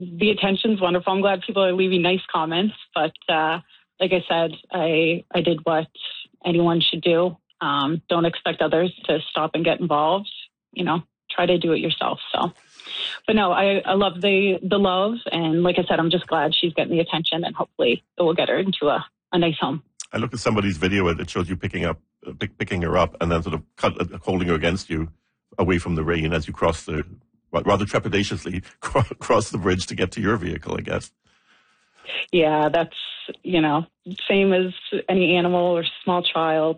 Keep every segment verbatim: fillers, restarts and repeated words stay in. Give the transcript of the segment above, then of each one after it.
the attention's wonderful. I'm glad people are leaving nice comments, but uh, like I said, I I did what anyone should do. Um, don't expect others to stop and get involved. You know, try to do it yourself. So, but no, I, I love the the love, and like I said, I'm just glad she's getting the attention, and hopefully it will get her into a, a nice home. I looked at somebody's video; it shows you picking up, uh, pick, picking her up, and then sort of cut, uh, holding her against you away from the rain as you cross the, rather trepidatiously cross the bridge to get to your vehicle, I guess. Yeah, that's, you know, same as any animal or small child.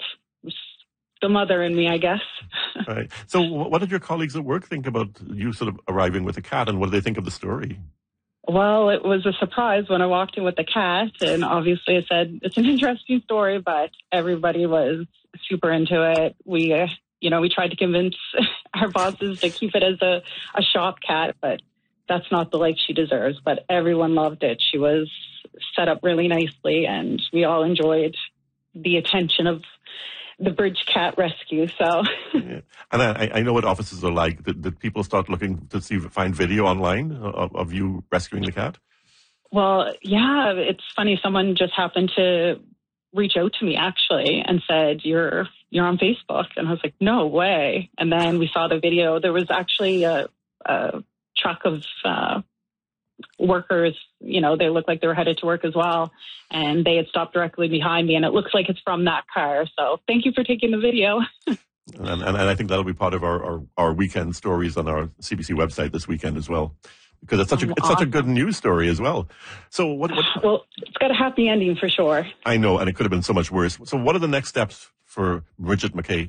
The mother in me, I guess. Right. So what did your colleagues at work think about you sort of arriving with a cat, and what did they think of the story? Well, it was a surprise when I walked in with the cat, and obviously I said, it's an interesting story, but everybody was super into it. We, uh, you know, we tried to convince our bosses to keep it as a, a shop cat, but that's not the life she deserves. But everyone loved it. She was set up really nicely, and we all enjoyed the attention of the bridge cat rescue. So, yeah. And I, I know what offices are like. Did, did people start looking to see find video online of, of you rescuing the cat? Well, yeah, it's funny. Someone just happened to reach out to me actually and said, "You're you're on Facebook," and I was like, "No way!" And then we saw the video. There was actually a, a truck of uh, workers. You know, they looked like they were headed to work as well, and they had stopped directly behind me, and it looks like it's from that car. So thank you for taking the video. and, and, and I think that'll be part of our, our, our weekend stories on our C B C website this weekend as well, because it's such a, it's awesome. such a good news story as well. So what, what? Well, it's got a happy ending for sure. I know, and it could have been so much worse. So what are the next steps for Bridget McKay?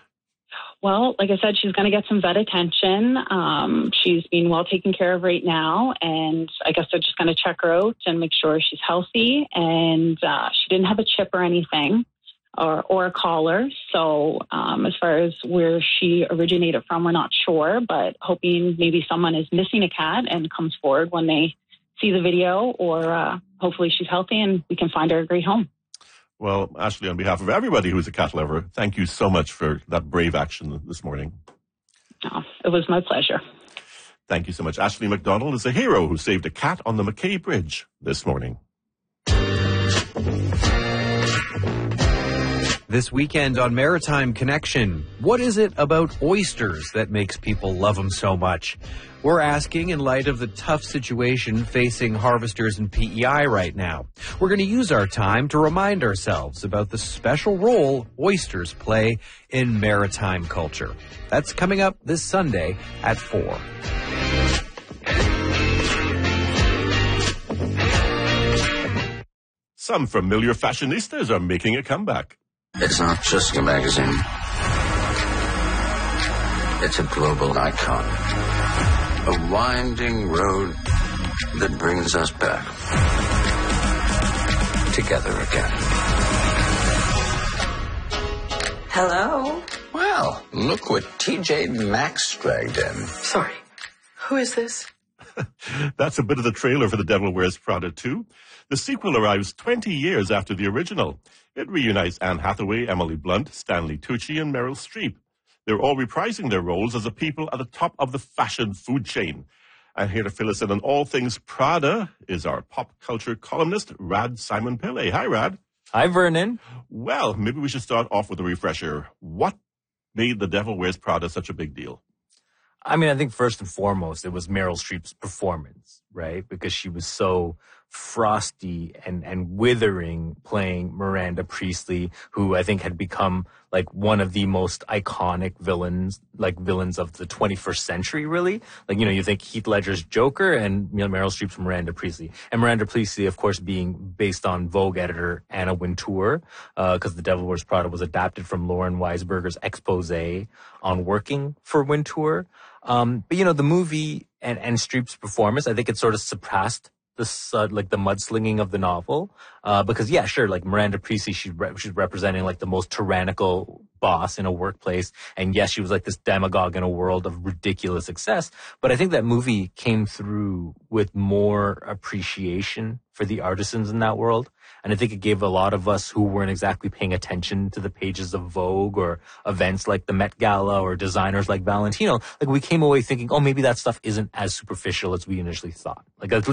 Well, like I said, she's going to get some vet attention. Um, she's being well taken care of right now, and I guess they're just going to check her out and make sure she's healthy. And uh, she didn't have a chip or anything, or, or a collar. So um, as far as where she originated from, we're not sure, but hoping maybe someone is missing a cat and comes forward when they see the video, or uh, hopefully she's healthy and we can find her a great home. Well, Ashley, on behalf of everybody who's a cat lover, thank you so much for that brave action this morning. Oh, it was my pleasure. Thank you so much. Ashley McDonald is a hero who saved a cat on the McKay Bridge this morning. This weekend on Maritime Connection, what is it about oysters that makes people love them so much? We're asking in light of the tough situation facing harvesters in P E I right now. We're going to use our time to remind ourselves about the special role oysters play in maritime culture. That's coming up this Sunday at four. Some familiar fashionistas are making a comeback. It's not just a magazine. It's a global icon. A winding road that brings us back together again. Hello? Well, look what T J Maxx dragged in. Sorry. Who is this? That's a bit of the trailer for The Devil Wears Prada two. The sequel arrives twenty years after the original. It reunites Anne Hathaway, Emily Blunt, Stanley Tucci, and Meryl Streep. They're all reprising their roles as the people at the top of the fashion food chain. And here to fill us in on all things Prada is our pop culture columnist, Rad Simon Pillay. Hi, Rad. Hi, Vernon. Well, maybe we should start off with a refresher. What made The Devil Wears Prada such a big deal? I mean, I think first and foremost, it was Meryl Streep's performance, right? Because she was so frosty and, and withering playing Miranda Priestly, who I think had become like one of the most iconic villains, like villains of the twenty-first century, really. Like, you know, you think Heath Ledger's Joker and you know, Meryl Streep's Miranda Priestly. And Miranda Priestly, of course, being based on Vogue editor Anna Wintour, uh, because The Devil Wears Prada was adapted from Lauren Weisberger's expose on working for Wintour. Um, but, you know, the movie and, and Streep's performance, I think it sort of surpassed the uh, like the mudslinging of the novel, uh, because yeah, sure, like Miranda Priestly, she re- she's representing like the most tyrannical boss in a workplace, and yes, she was like this demagogue in a world of ridiculous success. But I think that movie came through with more appreciation for the artisans in that world, and I think it gave a lot of us who weren't exactly paying attention to the pages of Vogue or events like the Met Gala or designers like Valentino, like we came away thinking, oh, maybe that stuff isn't as superficial as we initially thought. Like at